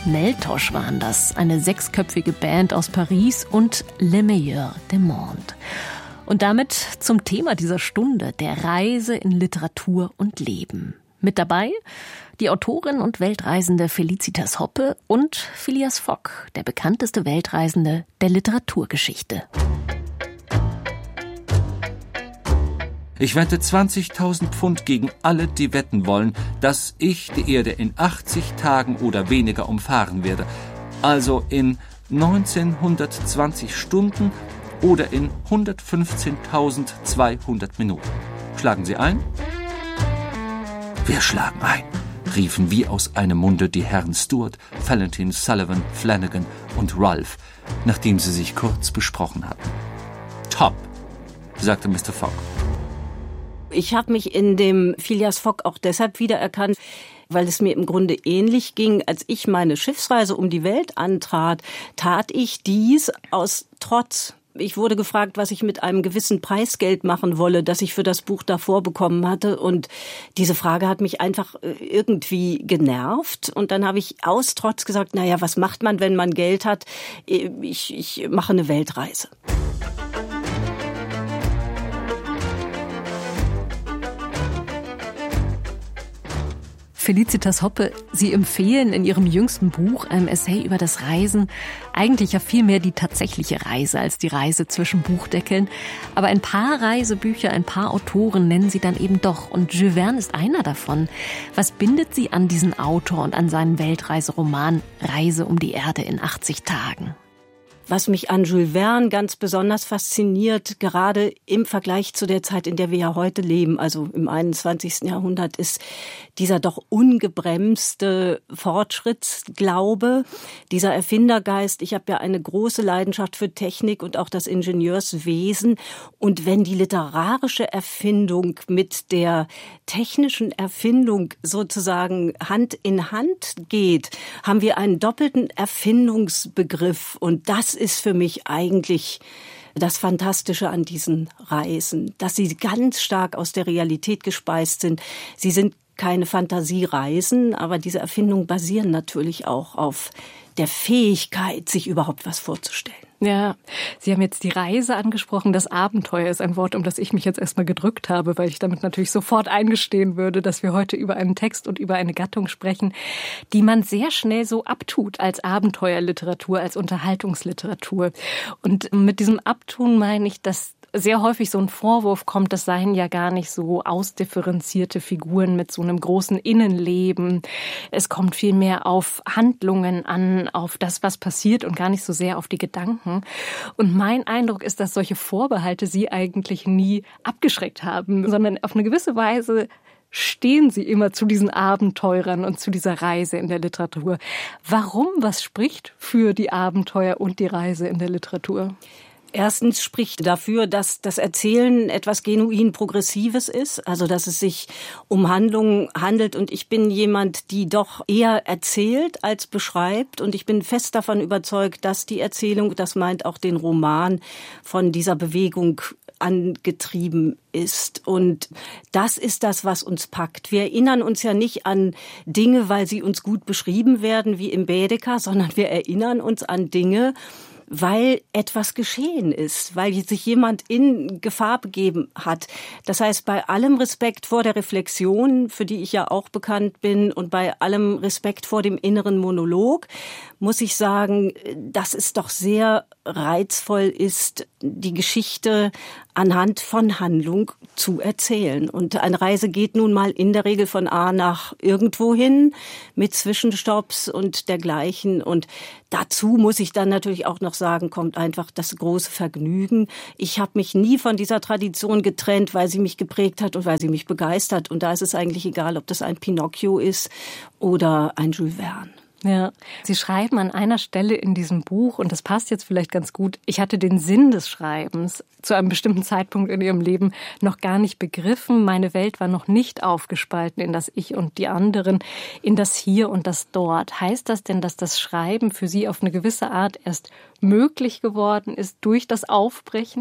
Meltosh waren das, eine 6-köpfige Band aus Paris und Le Meilleur des Mondes. Und damit zum Thema dieser Stunde, der Reise in Literatur und Leben. Mit dabei die Autorin und Weltreisende Felicitas Hoppe und Phileas Fogg, der bekannteste Weltreisende der Literaturgeschichte. Ich wette 20.000 Pfund gegen alle, die wetten wollen, dass ich die Erde in 80 Tagen oder weniger umfahren werde. Also in 1920 Stunden oder in 115.200 Minuten. Schlagen Sie ein? Wir schlagen ein, riefen wie aus einem Munde die Herren Stuart, Valentin, Sullivan, Flanagan und Ralph, nachdem sie sich kurz besprochen hatten. Top, sagte Mr. Fogg. Ich habe mich in dem Phileas Fogg auch deshalb wiedererkannt, weil es mir im Grunde ähnlich ging. Als ich meine Schiffsreise um die Welt antrat, tat ich dies aus Trotz. Ich wurde gefragt, was ich mit einem gewissen Preisgeld machen wolle, das ich für das Buch davor bekommen hatte. Und diese Frage hat mich einfach irgendwie genervt. Und dann habe ich aus Trotz gesagt, naja, was macht man, wenn man Geld hat? Ich mache eine Weltreise. Felicitas Hoppe, Sie empfehlen in Ihrem jüngsten Buch, einem Essay über das Reisen, eigentlich ja viel mehr die tatsächliche Reise als die Reise zwischen Buchdeckeln. Aber ein paar Reisebücher, ein paar Autoren nennen Sie dann eben doch. Und Jules Verne ist einer davon. Was bindet Sie an diesen Autor und an seinen Weltreiseroman Reise um die Erde in 80 Tagen? Was mich an Jules Verne ganz besonders fasziniert, gerade im Vergleich zu der Zeit, in der wir ja heute leben, also im 21. Jahrhundert, ist dieser doch ungebremste Fortschrittsglaube, dieser Erfindergeist. Ich habe ja eine große Leidenschaft für Technik und auch das Ingenieurswesen. Und wenn die literarische Erfindung mit der technischen Erfindung sozusagen Hand in Hand geht, haben wir einen doppelten Erfindungsbegriff. Und das ist für mich eigentlich das Fantastische an diesen Reisen, dass sie ganz stark aus der Realität gespeist sind. Sie sind keine Fantasiereisen, aber diese Erfindungen basieren natürlich auch auf der Fähigkeit, sich überhaupt was vorzustellen. Ja, Sie haben jetzt die Reise angesprochen. Das Abenteuer ist ein Wort, um das ich mich jetzt erstmal gedrückt habe, weil ich damit natürlich sofort eingestehen würde, dass wir heute über einen Text und über eine Gattung sprechen, die man sehr schnell so abtut als Abenteuerliteratur, als Unterhaltungsliteratur. Und mit diesem Abtun meine ich, dass sehr häufig so ein Vorwurf kommt, das seien ja gar nicht so ausdifferenzierte Figuren mit so einem großen Innenleben. Es kommt viel mehr auf Handlungen an, auf das, was passiert und gar nicht so sehr auf die Gedanken. Und mein Eindruck ist, dass solche Vorbehalte Sie eigentlich nie abgeschreckt haben, sondern auf eine gewisse Weise stehen Sie immer zu diesen Abenteurern und zu dieser Reise in der Literatur. Warum? Was spricht für die Abenteuer und die Reise in der Literatur? Erstens spricht dafür, dass das Erzählen etwas genuin Progressives ist, also dass es sich um Handlungen handelt. Und ich bin jemand, die doch eher erzählt als beschreibt. Und ich bin fest davon überzeugt, dass die Erzählung, das meint auch den Roman, von dieser Bewegung angetrieben ist. Und das ist das, was uns packt. Wir erinnern uns ja nicht an Dinge, weil sie uns gut beschrieben werden, wie im Baedeker, sondern wir erinnern uns an Dinge, weil etwas geschehen ist, weil sich jemand in Gefahr begeben hat. Das heißt, bei allem Respekt vor der Reflexion, für die ich ja auch bekannt bin, und bei allem Respekt vor dem inneren Monolog, muss ich sagen, dass es doch sehr reizvoll ist, die Geschichte anhand von Handlung zu erzählen. Und eine Reise geht nun mal in der Regel von A nach irgendwo hin mit Zwischenstopps und dergleichen. Und dazu muss ich dann natürlich auch noch sagen, kommt einfach das große Vergnügen. Ich habe mich nie von dieser Tradition getrennt, weil sie mich geprägt hat und weil sie mich begeistert. Und da ist es eigentlich egal, ob das ein Pinocchio ist oder ein Jules Verne. Ja, Sie schreiben an einer Stelle in diesem Buch, und das passt jetzt vielleicht ganz gut, ich hatte den Sinn des Schreibens zu einem bestimmten Zeitpunkt in Ihrem Leben noch gar nicht begriffen. Meine Welt war noch nicht aufgespalten in das Ich und die anderen, in das Hier und das Dort. Heißt das denn, dass das Schreiben für Sie auf eine gewisse Art erst möglich geworden ist durch das Aufbrechen?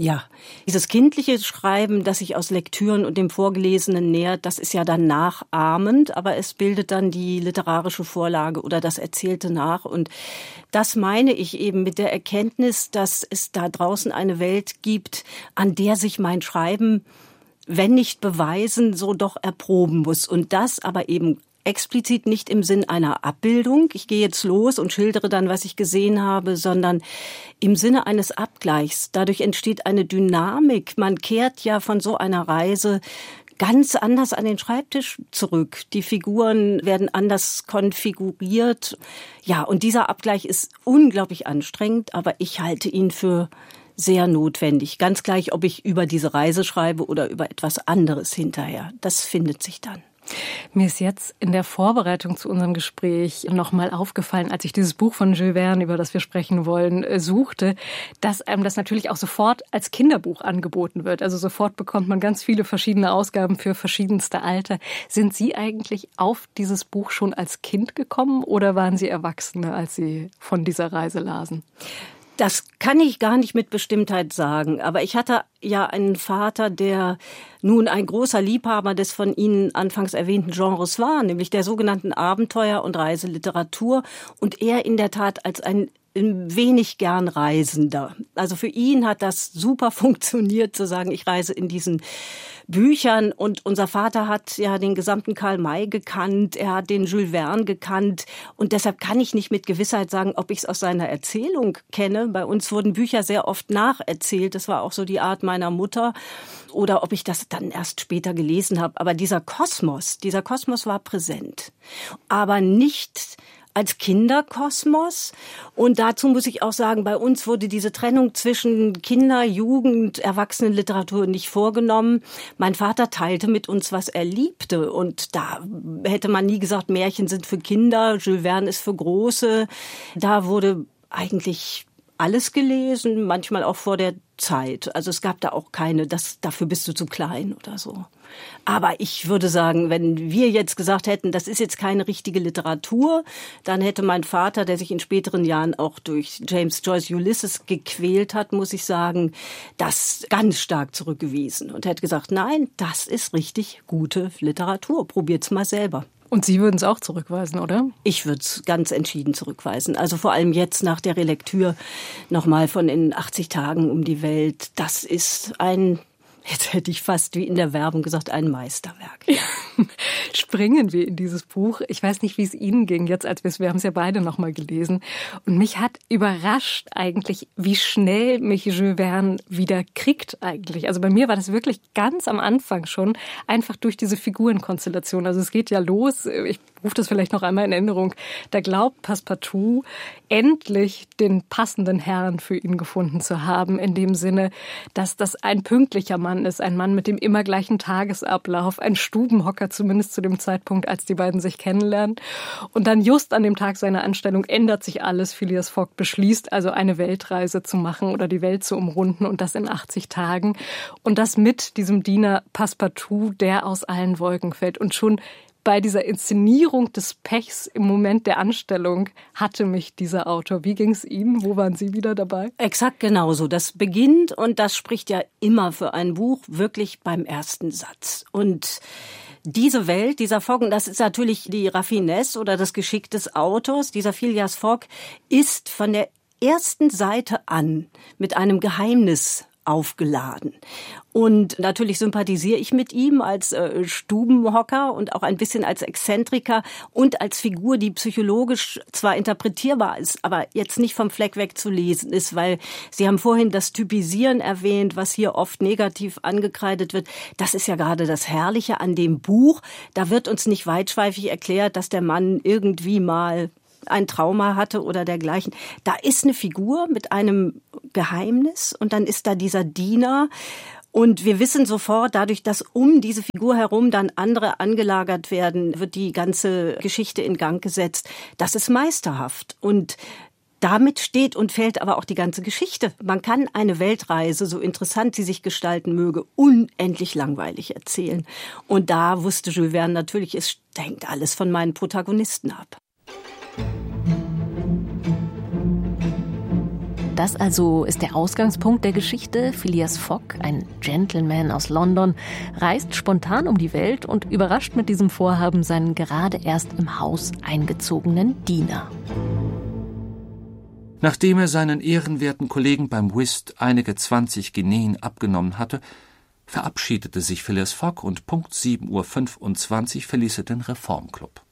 Ja, dieses kindliche Schreiben, das sich aus Lektüren und dem Vorgelesenen nähert, das ist ja dann nachahmend, aber es bildet dann die literarische Vorlage oder das Erzählte nach. Und das meine ich eben mit der Erkenntnis, dass es da draußen eine Welt gibt, an der sich mein Schreiben, wenn nicht beweisen, so doch erproben muss. Und das aber eben explizit nicht im Sinn einer Abbildung, ich gehe jetzt los und schildere dann, was ich gesehen habe, sondern im Sinne eines Abgleichs. Dadurch entsteht eine Dynamik. Man kehrt ja von so einer Reise ganz anders an den Schreibtisch zurück. Die Figuren werden anders konfiguriert. Ja, und dieser Abgleich ist unglaublich anstrengend, aber ich halte ihn für sehr notwendig. Ganz gleich, ob ich über diese Reise schreibe oder über etwas anderes hinterher. Das findet sich dann. Mir ist jetzt in der Vorbereitung zu unserem Gespräch nochmal aufgefallen, als ich dieses Buch von Jules Verne, über das wir sprechen wollen, suchte, dass einem das natürlich auch sofort als Kinderbuch angeboten wird. Also sofort bekommt man ganz viele verschiedene Ausgaben für verschiedenste Alter. Sind Sie eigentlich auf dieses Buch schon als Kind gekommen oder waren Sie Erwachsene, als Sie von dieser Reise lasen? Das kann ich gar nicht mit Bestimmtheit sagen, aber ich hatte ja einen Vater, der nun ein großer Liebhaber des von Ihnen anfangs erwähnten Genres war, nämlich der sogenannten Abenteuer- und Reiseliteratur, und er in der Tat als ein wenig gern Reisender. Also für ihn hat das super funktioniert, zu sagen, ich reise in diesen Büchern, und unser Vater hat ja den gesamten Karl May gekannt, er hat den Jules Verne gekannt, und deshalb kann ich nicht mit Gewissheit sagen, ob ich es aus seiner Erzählung kenne. Bei uns wurden Bücher sehr oft nacherzählt, das war auch so die Art meiner Mutter, oder ob ich das dann erst später gelesen habe. Aber dieser Kosmos war präsent, aber nicht als Kinderkosmos. Und dazu muss ich auch sagen, bei uns wurde diese Trennung zwischen Kinder-, Jugend-, Erwachsenenliteratur nicht vorgenommen. Mein Vater teilte mit uns, was er liebte. Und da hätte man nie gesagt, Märchen sind für Kinder, Jules Verne ist für Große. Da wurde eigentlich alles gelesen, manchmal auch vor der Zeit. Also es gab da auch keine, dafür bist du zu klein oder so. Aber ich würde sagen, wenn wir jetzt gesagt hätten, das ist jetzt keine richtige Literatur, dann hätte mein Vater, der sich in späteren Jahren auch durch James Joyce Ulysses gequält hat, muss ich sagen, das ganz stark zurückgewiesen und hätte gesagt, nein, das ist richtig gute Literatur, probiert's mal selber. Und Sie würden es auch zurückweisen, oder? Ich würde es ganz entschieden zurückweisen. Also vor allem jetzt nach der Relektür nochmal von in 80 Tagen um die Welt. Das ist jetzt hätte ich fast wie in der Werbung gesagt, ein Meisterwerk. Ja. Springen wir in dieses Buch. Ich weiß nicht, wie es Ihnen ging jetzt, wir haben es ja beide noch mal gelesen. Und mich hat überrascht eigentlich, wie schnell mich Jules Verne wieder kriegt eigentlich. Also bei mir war das wirklich ganz am Anfang schon, einfach durch diese Figurenkonstellation. Also es geht ja los, ich rufe das vielleicht noch einmal in Erinnerung, da glaubt Passepartout endlich den passenden Herrn für ihn gefunden zu haben, in dem Sinne, dass das ein pünktlicher Mann ist, ein Mann mit dem immer gleichen Tagesablauf, ein Stubenhocker zumindest zu dem Zeitpunkt, als die beiden sich kennenlernen. Und dann just an dem Tag seiner Anstellung ändert sich alles. Phileas Fogg beschließt also eine Weltreise zu machen oder die Welt zu umrunden und das in 80 Tagen. Und das mit diesem Diener Passepartout, der aus allen Wolken fällt. Und schon bei dieser Inszenierung des Pechs im Moment der Anstellung hatte mich dieser Autor. Wie ging es Ihnen? Wo waren Sie wieder dabei? Exakt genauso. Das beginnt, und das spricht ja immer für ein Buch, wirklich beim ersten Satz. Und diese Welt, dieser Fogg, das ist natürlich die Raffinesse oder das Geschick des Autors. Dieser Phileas Fogg ist von der ersten Seite an mit einem Geheimnis aufgeladen. Und natürlich sympathisiere ich mit ihm als Stubenhocker und auch ein bisschen als Exzentriker und als Figur, die psychologisch zwar interpretierbar ist, aber jetzt nicht vom Fleck weg zu lesen ist, weil Sie haben vorhin das Typisieren erwähnt, was hier oft negativ angekreidet wird. Das ist ja gerade das Herrliche an dem Buch. Da wird uns nicht weitschweifig erklärt, dass der Mann irgendwie mal ein Trauma hatte oder dergleichen. Da ist eine Figur mit einem Geheimnis und dann ist da dieser Diener. Und wir wissen sofort, dadurch, dass um diese Figur herum dann andere angelagert werden, wird die ganze Geschichte in Gang gesetzt. Das ist meisterhaft. Und damit steht und fällt aber auch die ganze Geschichte. Man kann eine Weltreise, so interessant sie sich gestalten möge, unendlich langweilig erzählen. Und da wusste Jules Verne natürlich, es hängt alles von meinen Protagonisten ab. Das also ist der Ausgangspunkt der Geschichte. Phileas Fogg, ein Gentleman aus London, reist spontan um die Welt und überrascht mit diesem Vorhaben seinen gerade erst im Haus eingezogenen Diener. Nachdem er seinen ehrenwerten Kollegen beim Whist einige 20 Guineen abgenommen hatte, verabschiedete sich Phileas Fogg und Punkt 7:25 Uhr verließ er den Reformclub.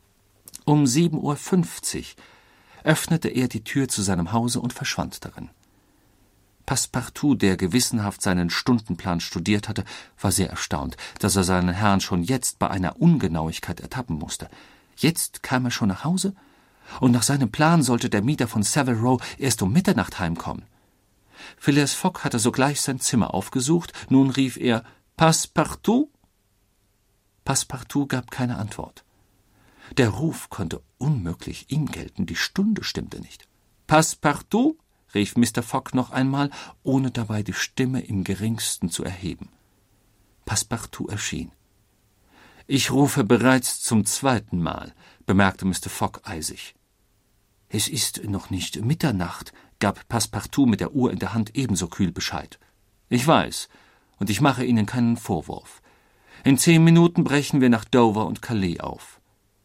Um 7:50 Uhr öffnete er die Tür zu seinem Hause und verschwand darin. Passepartout, der gewissenhaft seinen Stundenplan studiert hatte, war sehr erstaunt, dass er seinen Herrn schon jetzt bei einer Ungenauigkeit ertappen musste. Jetzt kam er schon nach Hause, und nach seinem Plan sollte der Mieter von Savile Row erst um Mitternacht heimkommen. Phileas Fogg hatte sogleich sein Zimmer aufgesucht. Nun rief er: »Passepartout?« Passepartout gab keine Antwort. Der Ruf konnte unmöglich ihm gelten, die Stunde stimmte nicht. »Passepartout?« rief Mr. Fogg noch einmal, ohne dabei die Stimme im geringsten zu erheben. Passepartout erschien. »Ich rufe bereits zum 2. Mal«, bemerkte Mr. Fogg eisig. »Es ist noch nicht Mitternacht«, gab Passepartout mit der Uhr in der Hand ebenso kühl Bescheid. »Ich weiß, und ich mache Ihnen keinen Vorwurf. In 10 Minuten brechen wir nach Dover und Calais auf.«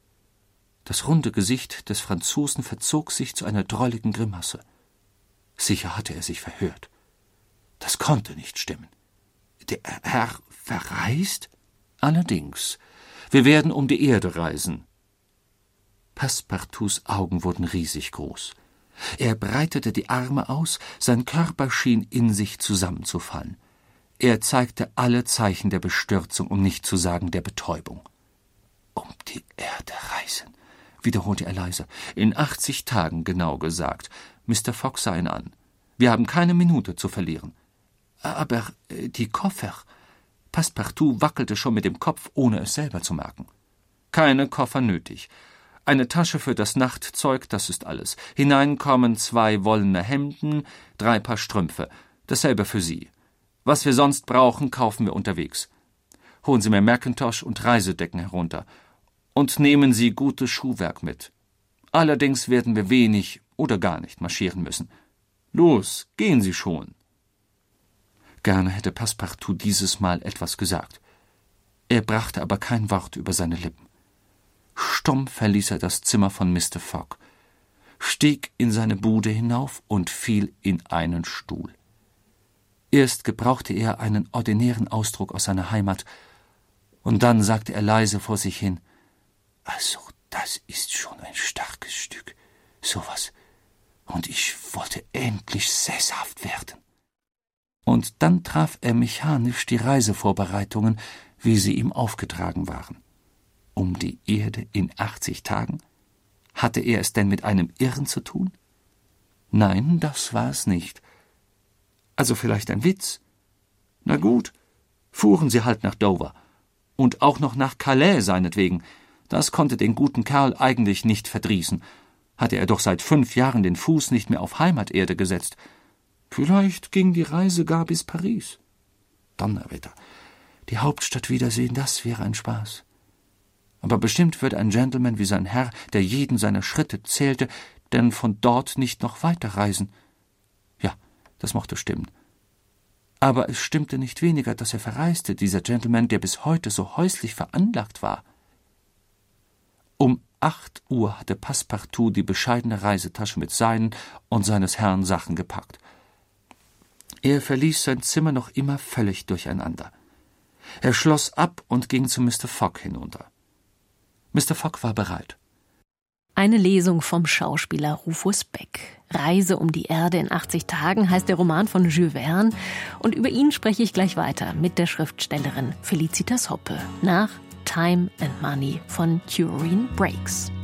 Das runde Gesicht des Franzosen verzog sich zu einer drolligen Grimasse. Sicher hatte er sich verhört. Das konnte nicht stimmen. »Der Herr verreist?« »Allerdings. Wir werden um die Erde reisen.« Passepartouts Augen wurden riesig groß. Er breitete die Arme aus, sein Körper schien in sich zusammenzufallen. Er zeigte alle Zeichen der Bestürzung, um nicht zu sagen der Betäubung. »Um die Erde reisen«, wiederholte er leise. »In 80 Tagen, genau gesagt.« Mr. Fogg sah ihn an. »Wir haben keine Minute zu verlieren.« »Aber die Koffer...« Passepartout wackelte schon mit dem Kopf, ohne es selber zu merken. »Keine Koffer nötig. Eine Tasche für das Nachtzeug, das ist alles. Hinein kommen 2 wollene Hemden, 3 Paar Strümpfe. Dasselbe für Sie. Was wir sonst brauchen, kaufen wir unterwegs. Holen Sie mir Mackintosh und Reisedecken herunter. Und nehmen Sie gutes Schuhwerk mit. Allerdings werden wir wenig oder gar nicht marschieren müssen. Los, gehen Sie schon.« Gerne hätte Passepartout dieses Mal etwas gesagt. Er brachte aber kein Wort über seine Lippen. Stumm verließ er das Zimmer von Mr. Fogg, stieg in seine Bude hinauf und fiel in einen Stuhl. Erst gebrauchte er einen ordinären Ausdruck aus seiner Heimat, und dann sagte er leise vor sich hin: »Also, das ist schon ein starkes Stück, sowas, und ich wollte endlich sesshaft werden.« Und dann traf er mechanisch die Reisevorbereitungen, wie sie ihm aufgetragen waren. Um die Erde in 80 Tagen? Hatte er es denn mit einem Irren zu tun? Nein, das war es nicht. Also vielleicht ein Witz? Na gut, fuhren sie halt nach Dover. Und auch noch nach Calais seinetwegen. Das konnte den guten Kerl eigentlich nicht verdrießen. Hatte er doch seit 5 Jahren den Fuß nicht mehr auf Heimaterde gesetzt. Vielleicht ging die Reise gar bis Paris. Donnerwetter, die Hauptstadt wiedersehen, das wäre ein Spaß. Aber bestimmt wird ein Gentleman wie sein Herr, der jeden seiner Schritte zählte, denn von dort nicht noch weiterreisen. Ja, das mochte stimmen. Aber es stimmte nicht weniger, dass er verreiste, dieser Gentleman, der bis heute so häuslich veranlagt war. Um 8 Uhr hatte Passepartout die bescheidene Reisetasche mit seinen und seines Herrn Sachen gepackt. Er verließ sein Zimmer noch immer völlig durcheinander. Er schloss ab und ging zu Mr. Fogg hinunter. Mr. Fogg war bereit. Eine Lesung vom Schauspieler Rufus Beck. »Reise um die Erde in 80 Tagen« heißt der Roman von Jules Verne. Und über ihn spreche ich gleich weiter mit der Schriftstellerin Felicitas Hoppe nach »Time and Money« von Turin Breaks.